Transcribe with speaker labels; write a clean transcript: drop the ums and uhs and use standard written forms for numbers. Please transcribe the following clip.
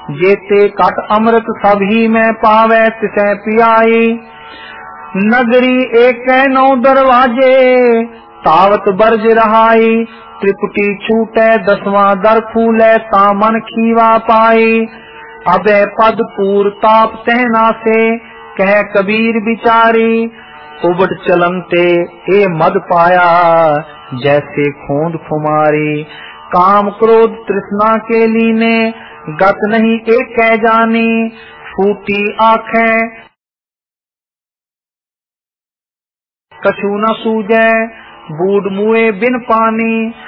Speaker 1: जेते कट अमृत सभी में पावे तिसे पियाई। नगरी एक 9 दरवाजे तावत बरज रहाई। त्रिपुटी छूटे 10वां दर फूले तामन खीवा पाई। अबे पद पूर ताप सहना से कह कबीर बिचारी। उबट चलनते ए मद पाया जैसे खोंद खुमारी। काम क्रोध तृष्णा के लीने गत नहीं एक कह जानी। फूटी आंखें कछु न सूझे बूढ़ मुए बिन पानी।